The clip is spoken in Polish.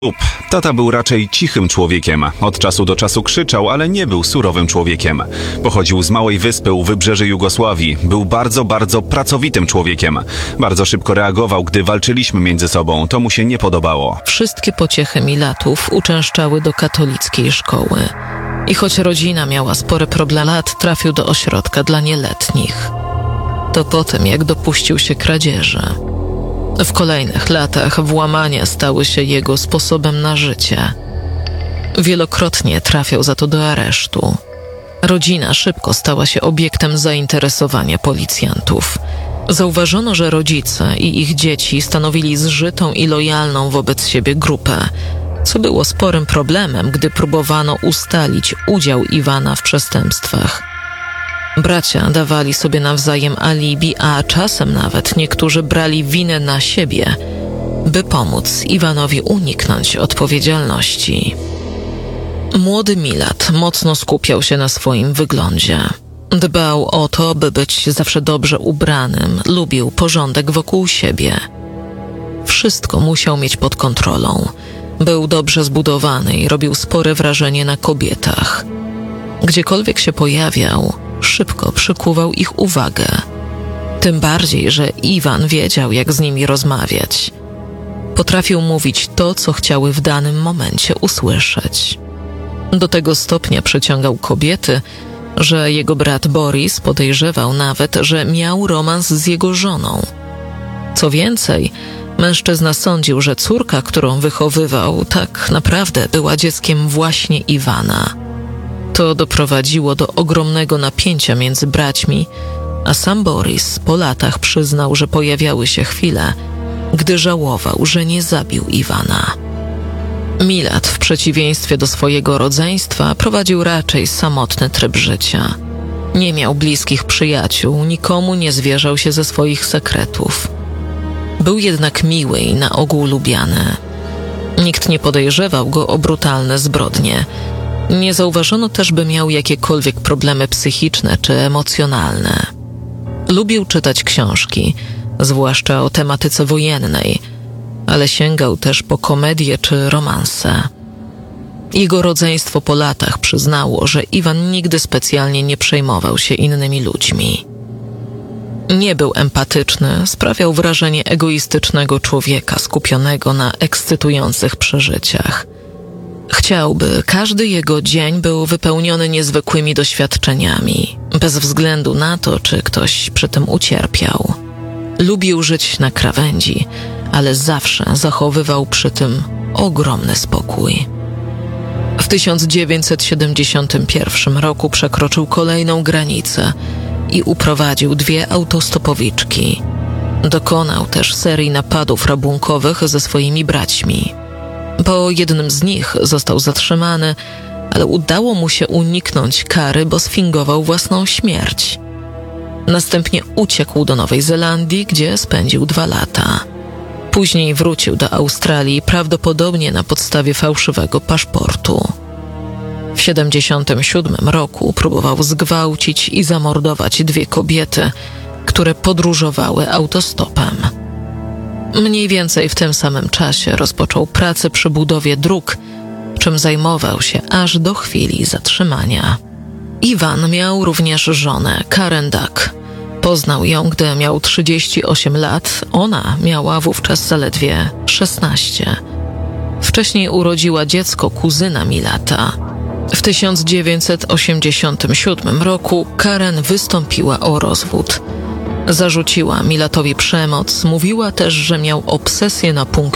Tata był raczej cichym człowiekiem. Od czasu do czasu krzyczał, ale nie był surowym człowiekiem. Pochodził z małej wyspy u wybrzeży Jugosławii. Był bardzo pracowitym człowiekiem. Bardzo szybko reagował, gdy walczyliśmy między sobą. To mu się nie podobało. Wszystkie pociechy Milatów uczęszczały do katolickiej szkoły. I choć rodzina miała spore problemy, trafił do ośrodka dla nieletnich. To potem, jak dopuścił się kradzieży. W kolejnych latach włamania stały się jego sposobem na życie. Wielokrotnie trafiał za to do aresztu. Rodzina szybko stała się obiektem zainteresowania policjantów. Zauważono, że rodzice i ich dzieci stanowili zżytą i lojalną wobec siebie grupę, co było sporym problemem, gdy próbowano ustalić udział Iwana w przestępstwach. Bracia dawali sobie nawzajem alibi, a czasem nawet niektórzy brali winę na siebie, by pomóc Iwanowi uniknąć odpowiedzialności. Młody Milat mocno skupiał się na swoim wyglądzie. Dbał o to, by być zawsze dobrze ubranym, lubił porządek wokół siebie. Wszystko musiał mieć pod kontrolą. Był dobrze zbudowany i robił spore wrażenie na kobietach. Gdziekolwiek się pojawiał, szybko przykuwał ich uwagę. Tym bardziej, że Iwan wiedział, jak z nimi rozmawiać. Potrafił mówić to, co chciały w danym momencie usłyszeć. Do tego stopnia przyciągał kobiety, że jego brat Boris podejrzewał nawet, że miał romans z jego żoną. Co więcej, mężczyzna sądził, że córka, którą wychowywał, tak naprawdę była dzieckiem właśnie Iwana. To doprowadziło do ogromnego napięcia między braćmi, a sam Boris po latach przyznał, że pojawiały się chwile, gdy żałował, że nie zabił Iwana. Milat, w przeciwieństwie do swojego rodzeństwa, prowadził raczej samotny tryb życia. Nie miał bliskich przyjaciół, nikomu nie zwierzał się ze swoich sekretów. Był jednak miły i na ogół lubiany. Nikt nie podejrzewał go o brutalne zbrodnie. Nie zauważono też, by miał jakiekolwiek problemy psychiczne czy emocjonalne. Lubił czytać książki, zwłaszcza o tematyce wojennej, ale sięgał też po komedie czy romanse. Jego rodzeństwo po latach przyznało, że Iwan nigdy specjalnie nie przejmował się innymi ludźmi. Nie był empatyczny, sprawiał wrażenie egoistycznego człowieka skupionego na ekscytujących przeżyciach. Chciał, by każdy jego dzień był wypełniony niezwykłymi doświadczeniami, bez względu na to, czy ktoś przy tym ucierpiał. Lubił żyć na krawędzi, ale zawsze zachowywał przy tym ogromny spokój. W 1971 roku przekroczył kolejną granicę i uprowadził 2 autostopowiczki. Dokonał też serii napadów rabunkowych ze swoimi braćmi. Po jednym z nich został zatrzymany, ale udało mu się uniknąć kary, bo sfingował własną śmierć. Następnie uciekł do Nowej Zelandii, gdzie spędził 2 lata. Później wrócił do Australii, prawdopodobnie na podstawie fałszywego paszportu. W 1977 roku próbował zgwałcić i zamordować 2 kobiety, które podróżowały autostopem. Mniej więcej w tym samym czasie rozpoczął pracę przy budowie dróg, czym zajmował się aż do chwili zatrzymania. Iwan miał również żonę, Karen Duck. Poznał ją, gdy miał 38 lat, ona miała wówczas zaledwie 16. Wcześniej urodziła dziecko kuzyna Milata. W 1987 roku Karen wystąpiła o rozwód. Zarzuciła Milatowi przemoc, mówiła też, że miał obsesję na punkcie